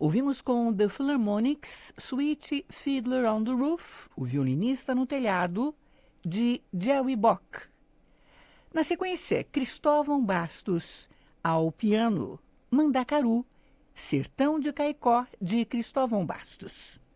Ouvimos com The Philharmonics, Sweet Fiddler on the Roof, o violinista no telhado, de Jerry Bock. Na sequência, Cristóvão Bastos, ao piano, Mandacaru, Sertão de Caicó, de Cristóvão Bastos.